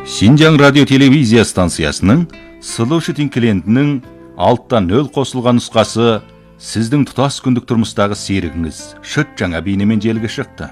Шинжаң радио телевизия станциясының Solution клиентінің алттан нөл қосылған нұсқасы сіздің тұтас күндік тұрмыстағы серігіңіз шыт жаңа бейнемен желіге шықты.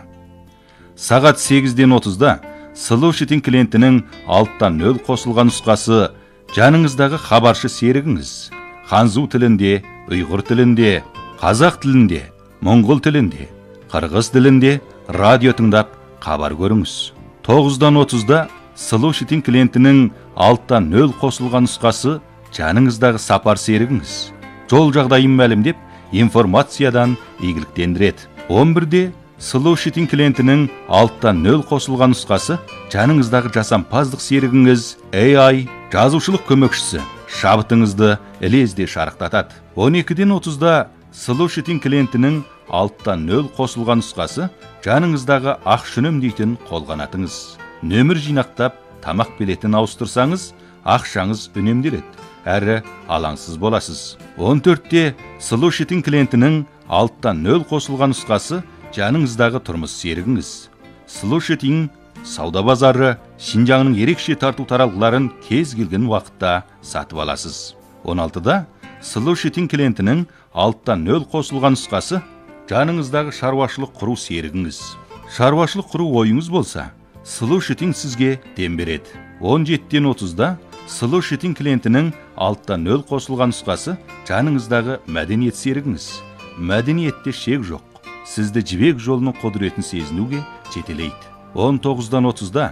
Сағат 8-ден 30-да Solution клиентінің алттан нөл қосылған нұсқасы жаныңыздағы хабаршы серігіңіз ханзу тілінде, ұйғыр тілінде, қазақ тілінде, моңғол тілінде, қырғыз тілінде радио тыңдап хабар көріңіз. 9-дан 30-да Solution клиентінің алттан нөл қосылған нұсқасы жаныңыздағы сапар серігіңіз жол жағдайын мәлімдеп информациядан игіліктендіреді. 11-де Solution клиентінің алттан нөл қосылған нұсқасы жаныңыздағы жасампаздық серігіңіз AI жазушылық көмекшісі шабытыңызды лезде шарықтатады. 12-ден 30-да Solution клиентінің алттан нөл қосылған нұсқасы жаныңыздағы ақша үнемдейтін қолғанатыңыз. Нөмір жинақтап тамақ билетін ауыстырсаңыз ақшаңыз үнемделеді, әрі алаңсыз боласыз. 14-те Solution клиентінің алттан нөл қосылған нұсқасы жаныңыздағы тұрмыс серігіңіз. Solution сауда базары Шинжаңның ерекше тарту таралғыларын кез келген уақытта сатып аласыз. 16-да Solution клиентінің алттан нөл қосылған нұсқасы жаныңыздағы шаруашылық құру серігіңіз. Шаруашылық құру ойыңыз болса, Solution сізге дем береді. 17-ден 30-да Solution клиентінің алттан нөл қосылған нұсқасы жаныңыздағы мәдениет серігіңіз. Мәдениетте шек жоқ. Сізді жібек жолының құдіретін сезінуге жетелейді. 19-дан 30-да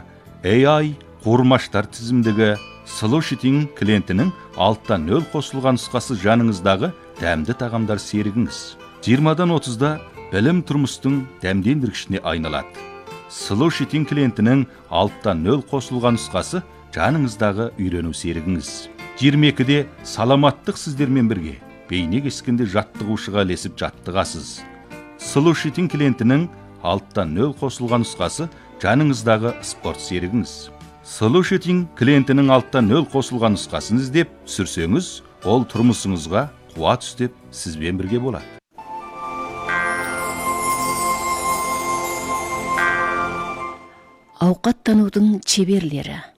AI қуырмаштар тізімдегі Solution клиентінің алттан нөл қосылған нұсқасы жаныңыздағы дәмді тағамдар серігіңіз. 20-дан 30-да білім тұрмыстың дәмдендіргішіне айналады. Solution клиентінің алттан нөл қосылған нұсқасы жаныңыздағы үйрену серігіңіз. 22-де саламаттық сіздермен бірге бейне кескенде жаттығушыға ілесіп жаттығасыз. Solution клиентінің алттан нөл қосылған нұсқасы жаныңыздағы спорт серігіңіз. Solution клиентінің алттан нөл қосылған нұсқасын іздеп түсірсеңіз, ол тұрмысыңызға қуат үстеп сізбен бірге болады. Ауқаттанудың шеберлері.